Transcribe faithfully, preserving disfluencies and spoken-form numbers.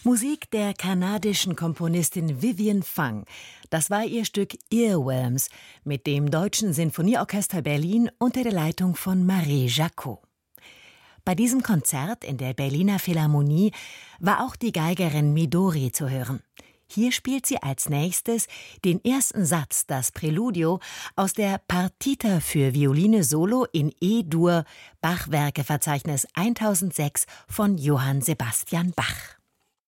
Musik der kanadischen Komponistin Vivian Fang. Das war ihr Stück Earworms mit dem Deutschen Sinfonieorchester Berlin unter der Leitung von Marie Jacot. Bei diesem Konzert in der Berliner Philharmonie war auch die Geigerin Midori zu hören. Hier spielt sie als nächstes den ersten Satz, das Präludio, aus der Partita für Violine Solo in E-Dur, Bach-Werkeverzeichnis tausendsechs von Johann Sebastian Bach.